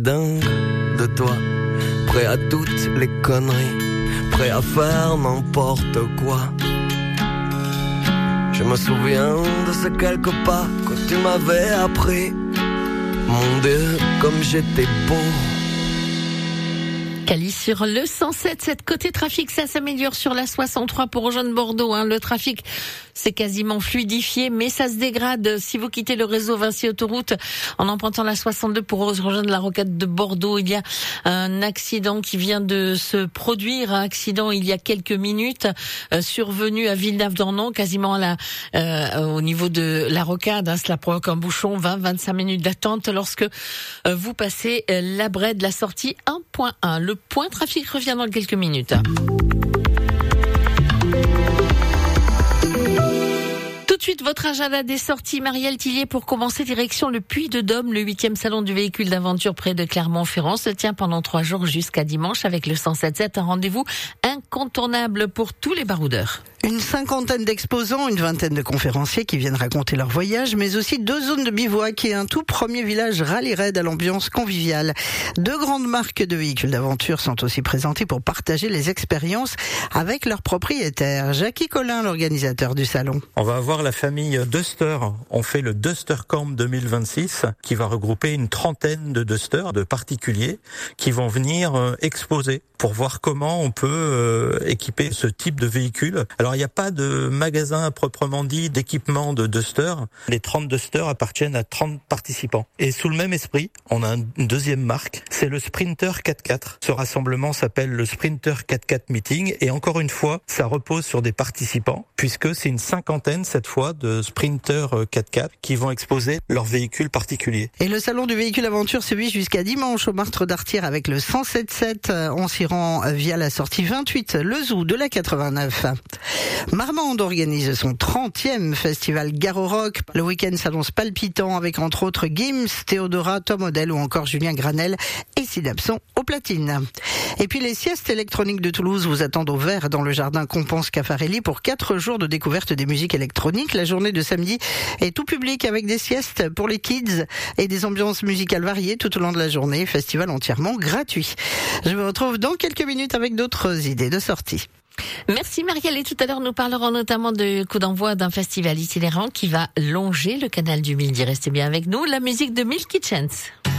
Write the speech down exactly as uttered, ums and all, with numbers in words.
Dingue de toi, prêt à toutes les conneries, prêt à faire n'importe quoi. Je me souviens de ces quelques pas que tu m'avais appris. Mon Dieu, comme j'étais beau. Cali sur le cent sept, sept côté trafic, ça s'améliore sur la soixante-trois pour rejoindre Bordeaux. Hein. Le trafic, c'est quasiment fluidifié, mais ça se dégrade si vous quittez le réseau Vinci Autoroute en empruntant la soixante-deux pour rejoindre la rocade de Bordeaux. Il y a un accident qui vient de se produire, un accident il y a quelques minutes, euh, survenu à Villeneuve-d'Ornon, quasiment à la, euh, au niveau de la rocade. Hein. Cela provoque un bouchon, vingt à vingt-cinq minutes d'attente lorsque euh, vous passez euh, la Brède, la sortie un point un. Le point trafic revient dans quelques minutes. Tout de suite, votre agenda des sorties, Marielle Tillier, pour commencer, direction le Puy-de-Dôme. Le huitième salon du véhicule d'aventure près de Clermont-Ferrand se tient pendant trois jours jusqu'à dimanche avec le cent sept sept, un rendez-vous incontournable pour tous les baroudeurs. Une cinquantaine d'exposants, une vingtaine de conférenciers qui viennent raconter leur voyage, mais aussi deux zones de bivouac et un tout premier village rallye-raid à l'ambiance conviviale. Deux grandes marques de véhicules d'aventure sont aussi présentées pour partager les expériences avec leurs propriétaires. Jackie Collin, l'organisateur du salon. On va avoir la famille Duster. On fait le Duster Camp deux mille vingt-six qui va regrouper une trentaine de Duster, de particuliers, qui vont venir euh, exposer pour voir comment on peut euh, équiper ce type de véhicule. Alors il n'y a pas de magasin à proprement dit d'équipement de Duster. Les trente Duster appartiennent à trente participants. Et sous le même esprit, on a une deuxième marque, c'est le Sprinter quatre-quatre. Ce rassemblement s'appelle le Sprinter quatre-quatre Meeting et encore une fois, ça repose sur des participants puisque c'est une cinquantaine cette fois de Sprinter quatre-quatre qui vont exposer leurs véhicules particuliers. Et le salon du véhicule aventure se vit jusqu'à dimanche au Martre d'Artière avec le cent sept sept. On s'y rend via la sortie vingt-huit, le zoo de la quatre-vingt-neuf. Marmande organise son trentième festival Garo Rock. Le week-end s'annonce palpitant avec entre autres Gims, Théodora, Tom Odell ou encore Julien Granel et Sidapson au platine. Et puis les siestes électroniques de Toulouse vous attendent au vert dans le jardin Compense Caffarelli pour quatre jours de découverte des musiques électroniques. La journée de samedi est tout public avec des siestes pour les kids et des ambiances musicales variées tout au long de la journée. Festival entièrement gratuit. Je me retrouve dans quelques minutes avec d'autres idées de sortie. Merci Marielle, et tout à l'heure nous parlerons notamment de coup d'envoi d'un festival itinérant qui va longer le canal du Midi. Restez bien avec nous, la musique de Milky Chance.